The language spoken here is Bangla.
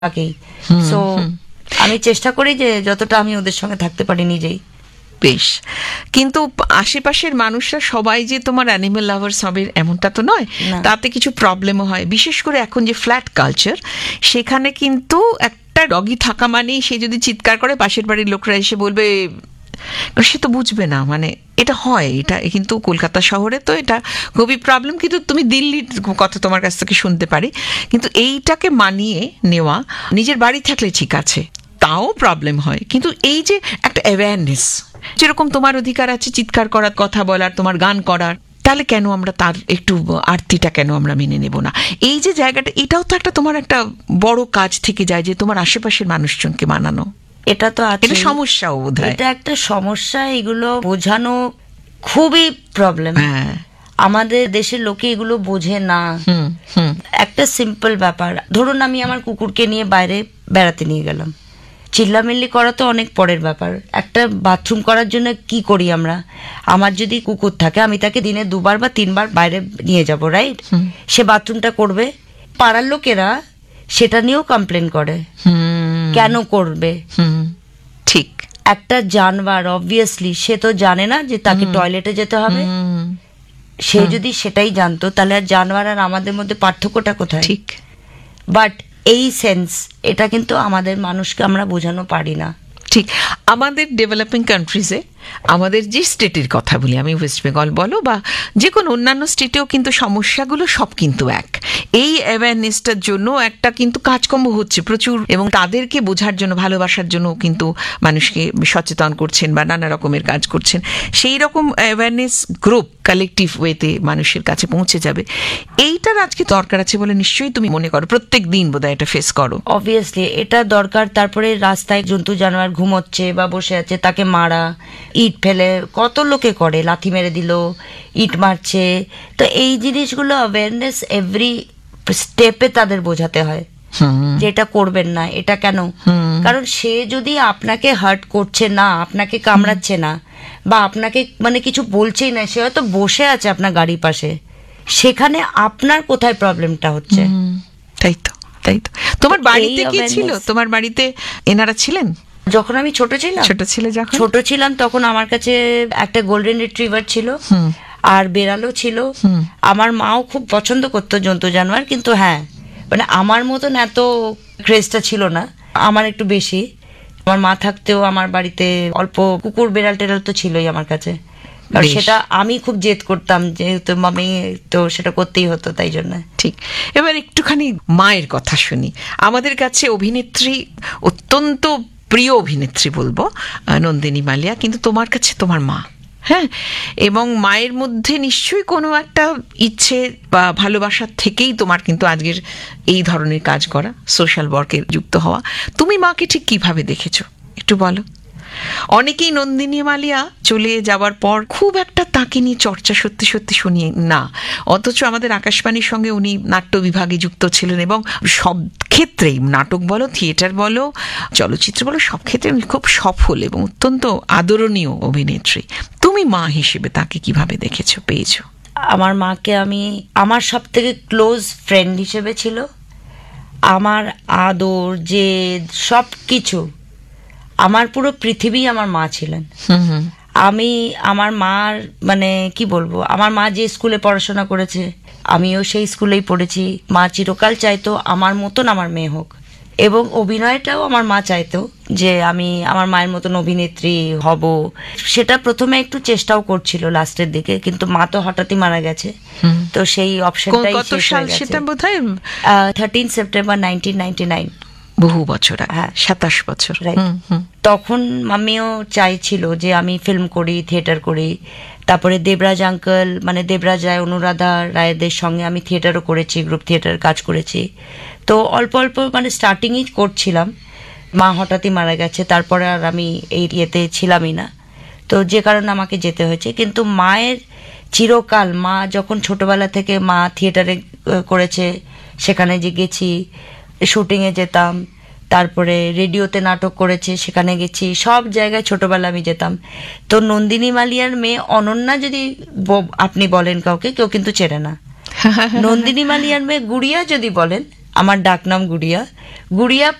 আগেই। সো আমি চেষ্টা করি যে যতটা আমি ওদের সঙ্গে থাকতে পারি নিজেই। বেশ, কিন্তু আশেপাশের মানুষরা সবাই যে তোমার অ্যানিমেল লাভার্স হবে এমনটা তো নয়, তাতে কিছু প্রবলেমও হয়। বিশেষ করে এখন যে ফ্ল্যাট কালচার, সেখানে কিন্তু একটা ডগি থাকা মানেই সে যদি চিৎকার করে পাশের বাড়ির লোকরা এসে বলবে, সে তো বুঝবে না। মানে এটা হয়, এটা কিন্তু কলকাতা শহরে তো এটা খুবই প্রবলেম। কিন্তু তুমি দিল্লির কথা তোমার কাছ থেকে শুনতে পারি, কিন্তু এইটাকে মানিয়ে নেওয়া নিজের বাড়ি থাকলে ঠিক আছে, তাও প্রবলেম হয়। কিন্তু এই যে একটা অ্যাওয়ারনেস, যেরকম তোমার অধিকার আছে চিৎকার করার, কথা বলার, তোমার গান করার, তাহলে কেন আমরা তার একটু আরতিটা কেন আমরা মেনে নেব না? এই যে জায়গাটা, এটাও তো একটা তোমার একটা বড় কাজ থেকে যায় যে তোমার আশেপাশের মানুষজনকে মানানো। এটা তো আছে, সমস্যাও বোধহয়, এটা একটা সমস্যা। এগুলো বোঝানো খুবই প্রবলেম। আমাদের দেশের লোকে এগুলো বোঝে না। একটা সিম্পল ব্যাপার, ধরুন আমি আমার কুকুরকে নিয়ে বাইরে বেড়াতে নিয়ে গেলাম, চিল্লামিল্লি করা তো অনেক পরের ব্যাপার। একটা বাথরুম করার জন্য কি করি আমরা? আমার যদি কুকুর থাকে, আমি তাকে দিনে 2বার বা 3বার বাইরে নিয়ে যাব, রাইট? সে বাথরুমটা করবে, পাড়ার লোকেরা সেটা নিয়েও কমপ্লেন করে। কেন করবে? ঠিক। একটা জানোয়ার অবভিয়াসলি সে তো জানে না যে তাকে টয়লেটে যেতে হবে। সে যদি সেটাই জানতো, তাহলে আর জানোয়ার আর আমাদের মধ্যে পার্থক্যটা কোথায়? ঠিক। বাট এই সেন্স, এটা কিন্তু আমাদের মানুষকে আমরা বোঝানো পারি না। ঠিক। আমাদের ডেভেলপিং কান্ট্রিজে, আমাদের যে স্টেটের কথা বলি, আমি ওয়েস্ট বেঙ্গল বলো বা যে কোনো অন্যান্য স্টেটেও কিন্তু সমস্যাগুলো সব কিন্তু এক। এই অ্যাওয়ারনেসটার জন্য একটা কিন্তু কাজকর্ম হচ্ছে প্রচুর, এবং তাদেরকে বোঝার জন্য, ভালোবাসার জন্য কিন্তু মানুষকে সচেতন করছেন বা নানা রকমের কাজ করছেন। সেই রকম অ্যাওয়ারনেস গ্রুপ কালেকটিভ ওয়েতে মানুষের কাছে পৌঁছে যাবে, এইটার আজকে দরকার আছে বলে নিশ্চয়ই তুমি মনে করো। প্রত্যেক দিন বোধহয় এটা ফেস করো। অবভিয়াসলি এটা দরকার। তারপরে রাস্তায় জন্তু জানোয়ার ঘুমোচ্ছে বা বসে আছে, তাকে মারা, ইট ফেলে, কত লোকে করে, লাথি মেরে দিল, ইট মারছে। তো এই জিনিসগুলো অ্যাওয়ারনেস এভরি স্টেপে তাদের বোঝাতে হয় যে এটা করবেন না, এটা কেন। কারণ সে যদি আপনাকে হার্ট করছে না, আপনাকে কামড়াচ্ছে না, বা আপনাকে মানে কিছু বলছেই না, সে হয়তো বসে আছে আপনার গাড়ির পাশে, সেখানে আপনার কোথায় প্রবলেমটা হচ্ছে? তাই তো, তাই তো। তোমার বাড়িতে কি ছিল? তোমার বাড়িতে এনারা ছিলেন যখন আমি ছোট ছিলাম? তখন আমার কাছে একটা গোল্ডেন রিট্রিভার ছিল, আর বেড়ালও ছিল। আমার মাও খুব পছন্দ করতো জন্তু জানোয়ার, কিন্তু হ্যাঁ, মানে আমার মতন এত ক্রেজটা ছিল না, আমার একটু বেশি। আমার মা থাকতেও আমার বাড়িতে অল্প কুকুর বেড়াল টেড়াল তো ছিলই আমার কাছে। আর সেটা আমি খুব জেদ করতাম, যেহেতু মামি, তো সেটা করতেই হতো, তাই জন্য। ঠিক। এবার একটুখানি মায়ের কথা শুনি। আমাদের কাছে অভিনেত্রী, অত্যন্ত প্রিয় অভিনেত্রী বলবো, নন্দিনী মালিয়া, কিন্তু তোমার কাছে তোমার মা। হ্যাঁ, এবং মায়ের মধ্যে নিশ্চয়ই কোনো একটা ইচ্ছে বা ভালোবাসার থেকেই তোমার কিন্তু আজকের এই ধরনের কাজ করা, সোশ্যাল ওয়ার্কে যুক্ত হওয়া। তুমি মাকে ঠিক কিভাবে দেখেছো একটু বলো। অনেকেই নন্দিনী মালিয়া চলে যাওয়ার পর খুব একটা তাকে নিয়ে চর্চা সত্যি সত্যি শুনি না, অথচ আমাদের আকাশবাণীর সঙ্গে উনি নাট্য বিভাগে যুক্ত ছিলেন, এবং সব ক্ষেত্রেই, নাটক বলো, থিয়েটার বলো, চলচ্চিত্র বলো, সব ক্ষেত্রে উনি খুব সফল এবং অত্যন্ত আদরণীয় অভিনেত্রী। তুমি মা হিসেবে তাকে কিভাবে দেখেছো, পেয়েছো? আমার মাকে আমি আমার সব থেকে ক্লোজ ফ্রেন্ড হিসেবে ছিল। আমার আদর, জেদ, সব কিছু, আমার পুরো পৃথিবী আমার মা ছিলেন। আমি আমার মার, মানে কি বলবো, আমার মা যে স্কুলে পড়াশোনা করেছে, আমিও সেই স্কুলেই পড়েছি। মা চিরকাল চাইতো আমার মতন আমার মেয়ে হোক, এবং অভিনয়টাও আমার মা চাইতো যে আমি আমার মায়ের মতন অভিনেত্রী হব। সেটা প্রথমে একটু চেষ্টাও করছিল লাস্টের দিকে, কিন্তু মা তো হঠাৎই মারা গেছে, তো সেই অপশনটাই শেষ হয়ে গেছে। সেটা বোধহয় 13 সেপ্টেম্বর 1999, বহু বছর, হ্যাঁ, 27 বছর। তখন আমিও চাইছিল যে আমি ফিল্ম করি, থিয়েটার করি। তারপরে দেবরাজ আঙ্কেল, মানে দেবরাজ রায়, অনুরাধা রায়দের সঙ্গে আমি থিয়েটারও করেছি, গ্রুপ থিয়েটার কাজ করেছি। তো অল্প অল্প মানে স্টার্টিংই করছিলাম। মা হঠাৎই মারা গেছে, তারপরে আর আমি এই ইয়েতে ছিলামই না, তো যে কারণে আমাকে যেতে হয়েছে। কিন্তু মায়ের চিরকাল, মা যখন ছোটবেলা থেকে মা থিয়েটারে করেছে, সেখানে যে গেছি, শুটিংয়ে যেতাম, তারপরে রেডিওতে নাটক করেছে, সেখানে গেছি, সব জায়গায় ছোটবেলা আমি যেতাম। তো নন্দিনী মালিয়ার মেয়ে অনন্যা যদি আপনি বলেন কাউকে, কেউ কিন্তু চেনে না। নন্দিনী মালিয়ার মেয়ে গুড়িয়া যদি বলেন, আমার ডাকনাম গুড়িয়া। গুড়িয়া